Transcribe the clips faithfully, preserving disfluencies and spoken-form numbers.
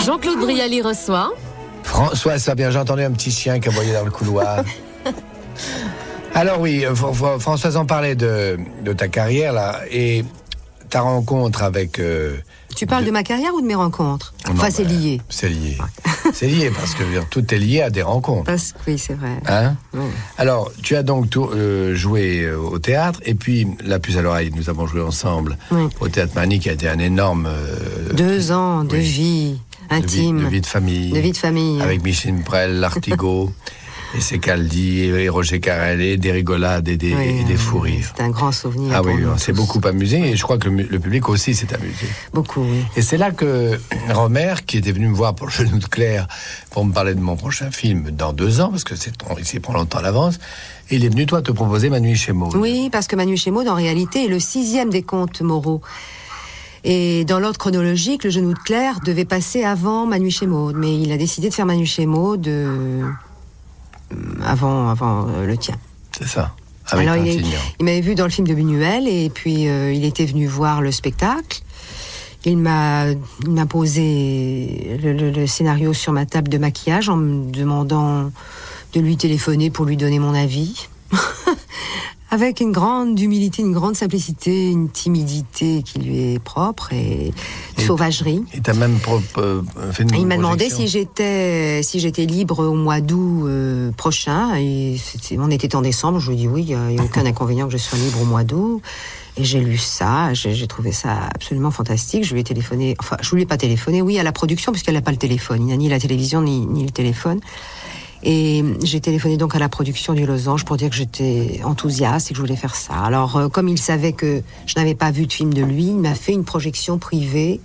Jean-Claude Brialy reçoit François Sabien. J'ai entendu un petit chien qui aboyait dans le couloir. Alors oui, Françoise en parlait de, de ta carrière là, et ta rencontre avec... Euh, tu parles de... de ma carrière ou de mes rencontres? non, Enfin, c'est ben, lié. C'est lié. C'est lié parce que tout est lié à des rencontres. Parce, oui, c'est vrai. Hein oui. Alors, tu as donc tout, euh, joué au théâtre, et puis La Puce à l'oreille, nous avons joué ensemble oui. au Théâtre Marny, qui a été un énorme... Euh, Deux ans de oui. vie intime. De vie de, vie de famille. De vie de famille. Avec Micheline Prel, L'Artigot... Et c'est Caldi, et Roger Carrel, et des rigolades et des, oui, et des fous rires. C'est un grand souvenir. Ah oui, on s'est beaucoup amusé, et je crois que le, le public aussi s'est amusé. Beaucoup, oui. Et c'est là que Romer, qui était venu me voir pour le Genou de Claire, pour me parler de mon prochain film dans deux ans, parce que c'est, il s'y prend longtemps à l'avance, et il est venu, toi, te proposer Ma Nuit chez Maud. Oui, parce que Ma Nuit chez Maud, en réalité, est le sixième des contes Moreau. Et dans l'ordre chronologique, le Genou de Claire devait passer avant Ma Nuit chez Maud, mais il a décidé de faire Ma Nuit chez Maud... Euh... Avant, avant euh, le tien. C'est ça. Avec Alors, il, est, il m'avait vu dans le film de Buñuel et puis euh, il était venu voir le spectacle. Il m'a, il m'a posé le, le, le scénario sur ma table de maquillage en me demandant de lui téléphoner pour lui donner mon avis. Avec une grande humilité, une grande simplicité, une timidité qui lui est propre et une et sauvagerie. Il t'a même pro- euh, fait une Il m'a projection. demandé si j'étais, si j'étais libre au mois d'août euh, prochain. Et on était en décembre. Je lui ai dit oui, il n'y a, a aucun inconvénient que je sois libre au mois d'août. Et j'ai lu ça, j'ai, j'ai trouvé ça absolument fantastique. Je lui ai téléphoné, enfin, je ne lui ai pas téléphoné, oui, à la production, puisqu'elle n'a pas le téléphone. Il n'a ni la télévision, ni, ni le téléphone. Et j'ai téléphoné donc à la production du Losange pour dire que j'étais enthousiaste et que je voulais faire ça. Alors, euh, comme il savait que je n'avais pas vu de film de lui, il m'a fait une projection privée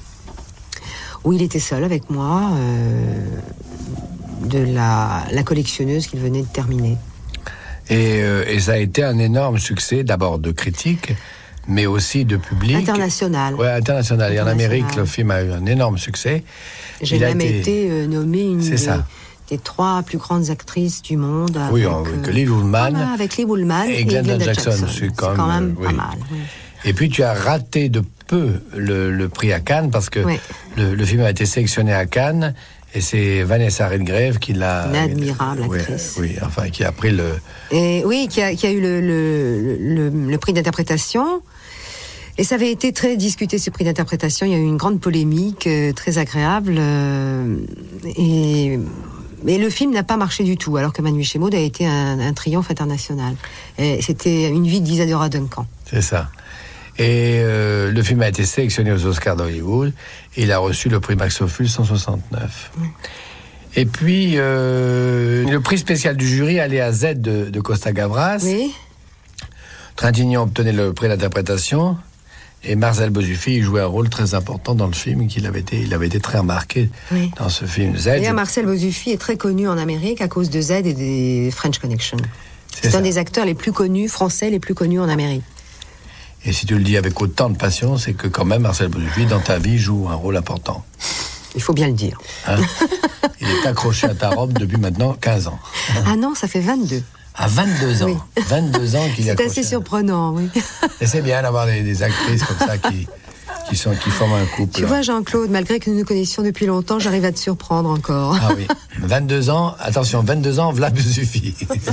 où il était seul avec moi euh, de la, la collectionneuse qu'il venait de terminer. Et, euh, et ça a été un énorme succès, d'abord de critique, mais aussi de public. International. Ouais, international. Et en Amérique, le film a eu un énorme succès. J'ai il même a été, été euh, nommée une C'est des... ça. des trois plus grandes actrices du monde. Avec, oui, avec euh, Lee Woolman. Voilà, avec Lee Woolman et, et Glenda, Glenda Jackson. Jackson. C'est quand c'est quand même, même pas oui. mal. Oui. Et puis tu as raté de peu le, le prix à Cannes parce que oui. le, le film a été sélectionné à Cannes et c'est Vanessa Redgrave qui l'a... Une admirable oui, actrice. Oui, enfin qui a pris le... Et, oui, qui a, qui a eu le, le, le, le prix d'interprétation. Et ça avait été très discuté, ce prix d'interprétation. Il y a eu une grande polémique, euh, très agréable. Euh, et... Mais le film n'a pas marché du tout, alors que Ma Nuit chez Maud a été un, un triomphe international. Et c'était une vie d'Isadora Duncan. C'est ça. Et euh, le film a été sélectionné aux Oscars d'Hollywood. Et il a reçu le prix Max Ophuls cent soixante-neuf. Oui. Et puis, euh, le prix spécial du jury allait à Z de, de Costa Gavras. Oui. Trintignant obtenait le prix d'interprétation. Et Marcel Bozufi jouait un rôle très important dans le film, qu'il avait été, il avait été très remarqué oui. dans ce film. Z. D'ailleurs, Marcel Bozufi est très connu en Amérique à cause de Z et des French Connection. C'est, C'est un des acteurs les plus connus, français, les plus connus en Amérique. Et si tu le dis avec autant de passion, c'est que quand même Marcel Bozufi, dans ta vie, joue un rôle important. Il faut bien le dire. Hein? Il est accroché à ta robe depuis maintenant quinze ans. Ah non, ça fait vingt-deux. À vingt-deux ans. Oui. vingt-deux ans qu'il est accroché. C'est assez surprenant, oui. Et c'est bien d'avoir des, des actrices comme ça qui, qui, sont, qui forment un couple. Tu vois, Jean-Claude, malgré que nous nous connaissions depuis longtemps, j'arrive à te surprendre encore. Ah oui. vingt-deux ans, attention, vingt-deux ans, Vlad suffit.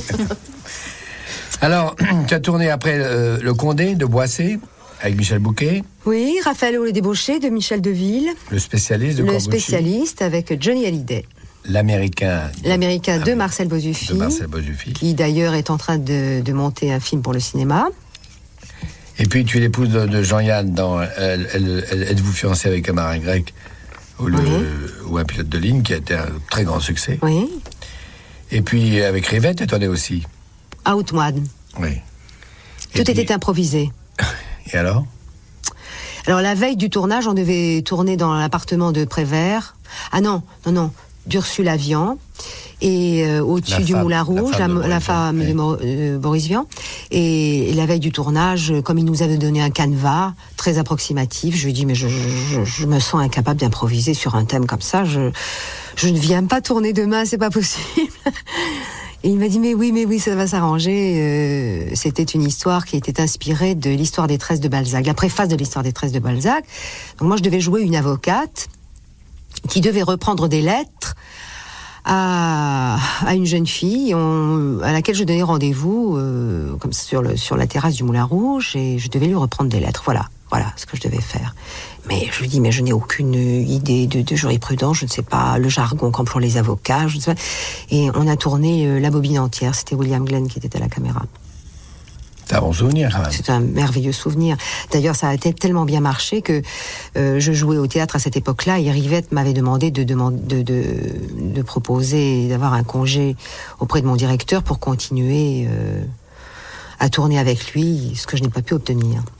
Alors, tu as tourné après euh, Le Condé de Boissé, avec Michel Bouquet. Oui, Raphaël le débauché de Michel Deville. Le spécialiste de Le Corbucci. spécialiste avec Johnny Hallyday. L'américain. L'américain de Marcel Bozufi. De Marcel Bozufi. Qui d'ailleurs est en train de, de monter un film pour le cinéma. Et puis tu es l'épouse de, de Jean-Yann dans elle, elle, elle, Êtes-vous fiancée avec un marin grec ou, le, oui. ou un pilote de ligne qui a été un très grand succès. Oui. Et puis avec Rivette, tu en es aussi. Out One. Oui. Et Tout puis... était improvisé. Et alors ? Alors la veille du tournage, on devait tourner dans l'appartement de Prévert. Ah non, non, non. d'Ursula Vian, et euh, au-dessus du Moulin Rouge, la femme de, la, la femme de Boris, euh, Boris Vian. Et, et la veille du tournage, comme il nous avait donné un canevas très approximatif, je lui ai dit, mais je, je, je me sens incapable d'improviser sur un thème comme ça, je, je ne viens pas tourner demain, c'est pas possible. Et il m'a dit, mais oui, mais oui, ça va s'arranger. Euh, c'était une histoire qui était inspirée de l'histoire des tresses de Balzac, la préface de l'histoire des tresses de Balzac. Donc moi, je devais jouer une avocate. qui devait reprendre des lettres à, à une jeune fille on, à laquelle je donnais rendez-vous euh, comme sur, le, sur la terrasse du Moulin Rouge, et je devais lui reprendre des lettres. Voilà, voilà ce que je devais faire. Mais je lui dis, mais je n'ai aucune idée de, de jurisprudence, je ne sais pas le jargon qu'emploient les avocats, je ne sais pas. Et on a tourné euh, la bobine entière, c'était William Glenn qui était à la caméra. C'est un bon souvenir, quand même. C'est un merveilleux souvenir. D'ailleurs, ça a été tellement bien marché que euh, je jouais au théâtre à cette époque-là, et Rivette m'avait demandé de, demande, de, de, de proposer d'avoir un congé auprès de mon directeur pour continuer euh, à tourner avec lui, ce que je n'ai pas pu obtenir.